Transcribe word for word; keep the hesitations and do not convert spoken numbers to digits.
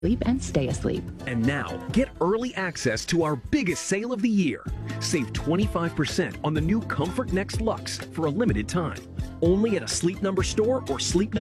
Sleep and stay asleep. And now, get early access to our biggest sale of the year. Save twenty-five percent on the new Comfort Next Luxe for a limited time. Only at a Sleep Number store or Sleep